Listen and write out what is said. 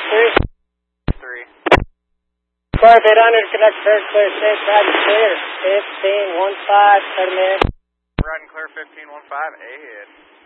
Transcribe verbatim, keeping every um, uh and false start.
three. Three. Square eight hundred, connect third, clear six, riding clear, fifteen, one five, thirty minutes. Riding clear fifteen one five, ahead.